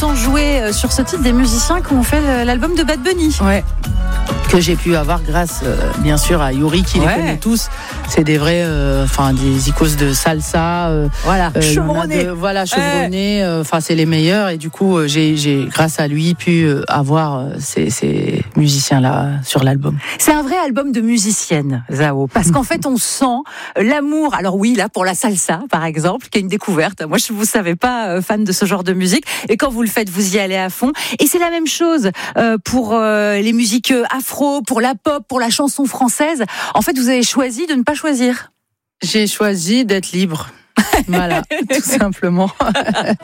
entend jouer sur ce titre des musiciens qui ont fait l'album de Bad Bunny. Ouais. Que j'ai pu avoir grâce, bien sûr, à Yuri, qui les connaît tous. C'est des vrais, des icônes de salsa. Voilà, chevronnés. Chevronnés. C'est les meilleurs. Et du coup, j'ai grâce à lui, pu avoir ces musiciens-là sur l'album. C'est un vrai album de musicienne, Zao. Parce qu'en fait, on sent l'amour. Alors oui, là, pour la salsa, par exemple, qui est une découverte. Moi, je ne vous savais pas fan de ce genre de musique. Et quand vous le faites, vous y allez à fond. Et c'est la même chose pour les musiques afro, pour la pop, pour la chanson française. En fait, vous avez choisi de ne pas choisir. J'ai choisi d'être libre. Voilà, tout simplement.